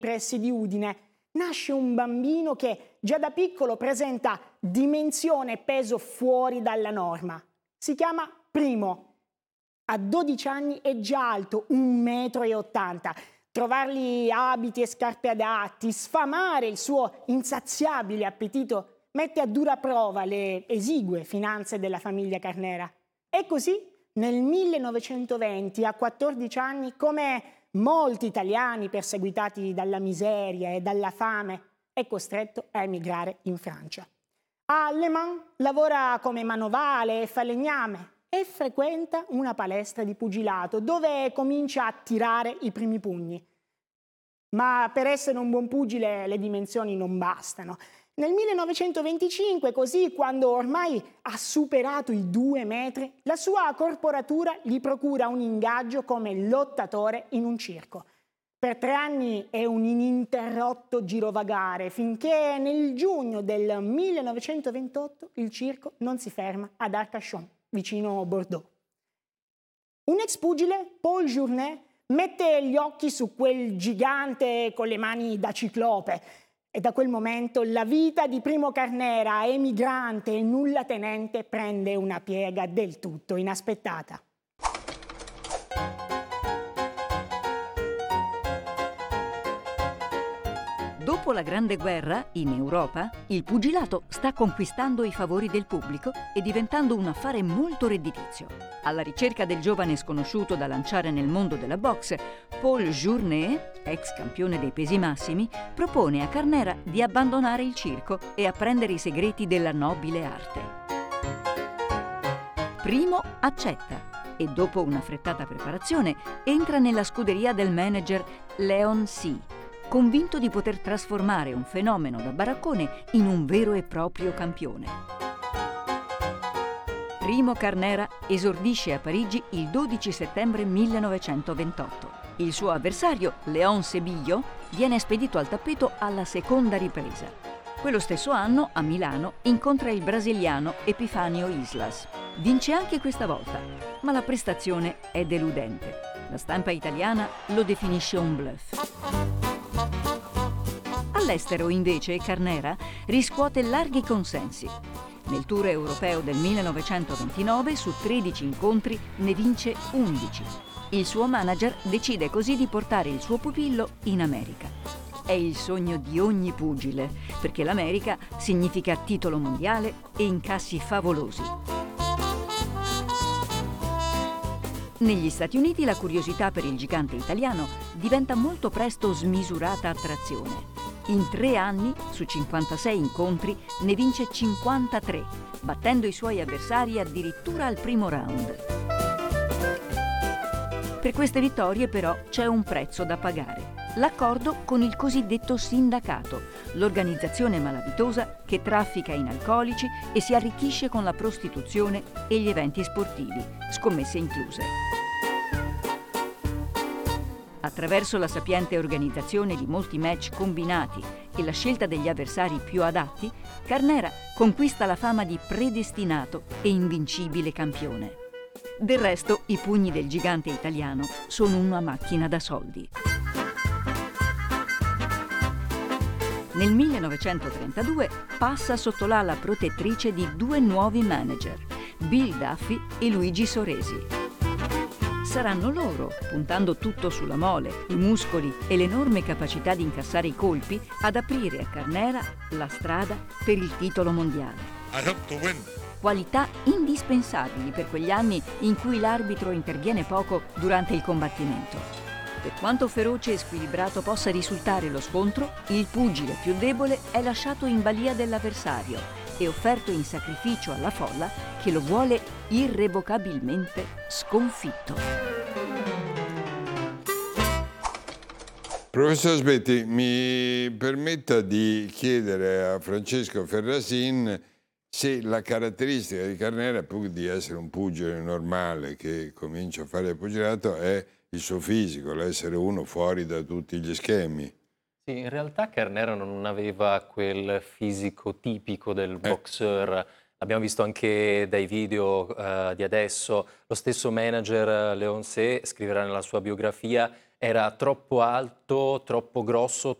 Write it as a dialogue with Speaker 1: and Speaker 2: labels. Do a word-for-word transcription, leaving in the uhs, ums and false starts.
Speaker 1: pressi di Udine, nasce un bambino che già da piccolo presenta dimensione e peso fuori dalla norma. Si chiama Primo. A dodici anni è già alto un metro e ottanta. Trovargli abiti e scarpe adatti, sfamare il suo insaziabile appetito mette a dura prova le esigue finanze della famiglia Carnera. E così, nel millenovecentoventi, a quattordici anni, come molti italiani perseguitati dalla miseria e dalla fame, è costretto a emigrare in Francia. A Le Mans lavora come manovale e falegname e frequenta una palestra di pugilato dove comincia a tirare i primi pugni. Ma per essere un buon pugile le dimensioni non bastano. Nel millenovecentoventicinque, così, quando ormai ha superato i due metri, la sua corporatura gli procura un ingaggio come lottatore in un circo. Per tre anni è un ininterrotto girovagare, finché nel giugno del millenovecentoventotto il circo non si ferma ad Arcachon, vicino Bordeaux. Un ex pugile, Paul Journet, mette gli occhi su quel gigante con le mani da ciclope e da quel momento la vita di Primo Carnera, emigrante e nullatenente, prende una piega del tutto inaspettata.
Speaker 2: Dopo la Grande Guerra, in Europa, il pugilato sta conquistando i favori del pubblico e diventando un affare molto redditizio. Alla ricerca del giovane sconosciuto da lanciare nel mondo della boxe, Paul Journet, ex campione dei pesi massimi, propone a Carnera di abbandonare il circo e apprendere i segreti della nobile arte. Primo accetta e dopo una affrettata preparazione entra nella scuderia del manager Léon C., convinto di poter trasformare un fenomeno da baraccone in un vero e proprio campione. Primo Carnera esordisce a Parigi il dodici settembre millenovecentoventotto. Il suo avversario, Léon Sébillo, viene spedito al tappeto alla seconda ripresa. Quello stesso anno, a Milano, incontra il brasiliano Epifanio Islas. Vince anche questa volta, ma la prestazione è deludente. La stampa italiana lo definisce un bluff. All'estero, invece, Carnera riscuote larghi consensi. Nel tour europeo del millenovecentoventinove, su tredici incontri, ne vince undici. Il suo manager decide così di portare il suo pupillo in America. È il sogno di ogni pugile, perché l'America significa titolo mondiale e incassi favolosi. Negli Stati Uniti la curiosità per il gigante italiano diventa molto presto smisurata attrazione. In tre anni, su cinquantasei incontri, ne vince cinquantatré, battendo i suoi avversari addirittura al primo round. Per queste vittorie, però, c'è un prezzo da pagare. L'accordo con il cosiddetto sindacato, l'organizzazione malavitosa che traffica in alcolici e si arricchisce con la prostituzione e gli eventi sportivi, scommesse incluse. Attraverso la sapiente organizzazione di molti match combinati e la scelta degli avversari più adatti, Carnera conquista la fama di predestinato e invincibile campione. Del resto, i pugni del gigante italiano sono una macchina da soldi. Nel millenovecentotrentadue passa sotto l'ala protettrice di due nuovi manager, Bill Duffy e Luigi Soresi. Saranno loro, puntando tutto sulla mole, i muscoli e l'enorme capacità di incassare i colpi, ad aprire a Carnera la strada per il titolo mondiale. Qualità indispensabili per quegli anni in cui l'arbitro interviene poco durante il combattimento. Per quanto feroce e squilibrato possa risultare lo scontro, il pugile più debole è lasciato in balia dell'avversario e offerto in sacrificio alla folla che lo vuole irrevocabilmente sconfitto.
Speaker 3: Professor Sbetti, mi permetta di chiedere a Francesco Ferrasin se la caratteristica di Carnera, pur di essere un pugile normale che comincia a fare il pugilato, è il suo fisico, l'essere uno fuori da tutti gli schemi.
Speaker 4: Sì, in realtà Carnera non aveva quel fisico tipico del boxer. Abbiamo visto anche dai video uh, di adesso, lo stesso manager Léon C. scriverà nella sua biografia, era troppo alto, troppo grosso,